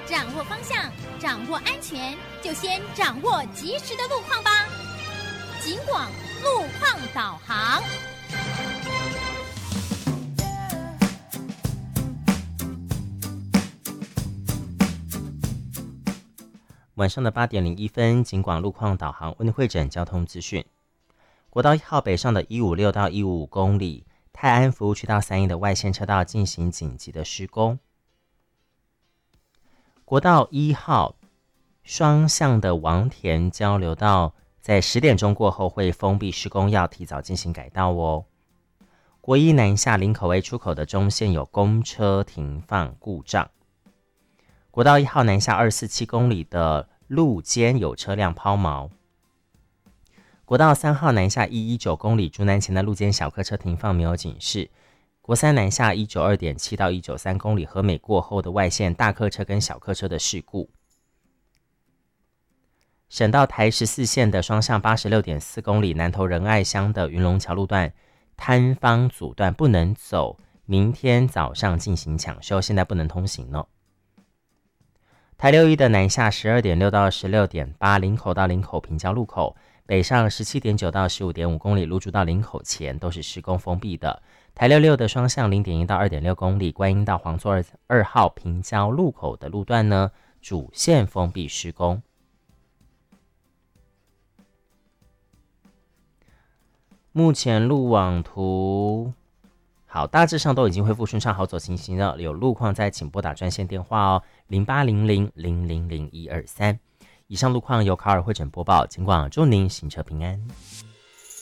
掌握方向，掌握安全，就先掌握及时的路况吧。警广路况导航。 晚上的8点01分，警广路况导航为您汇整交通资讯。国道1号北上的156到155公里，泰安服务区到3义的外线车道进行紧急的施工。国道1号双向的王田交流道在10点钟过后会封闭施工，要提早进行改道哦。国一南下林口 A 出口的中线有公车停放故障。国道1号南下247公里的路肩有车辆抛锚。国道3号南下119公里竹南前的路肩小客车停放没有警示。国3南下192.7到193公里和美过后的外线大客车跟小客车的事故。省道台14线的双向86.4公里南投仁爱乡的云龙桥路段摊方阻断不能走，明天早上进行抢修，现在不能通行了。台61的南下12.6到16.8林口到林口平交路口，北上17.9到15.5公里芦竹到林口前都是施工封闭的。台66的双向0.1到2.6公里观音到黄作2号平交路口的路段呢，主线封闭施工。目前路网图好，大致上都已经恢复顺畅好走行行了，有路况再请拨打专线电话哦，0800000123。以上路况由卡尔汇整播报，尽管祝您行车平安。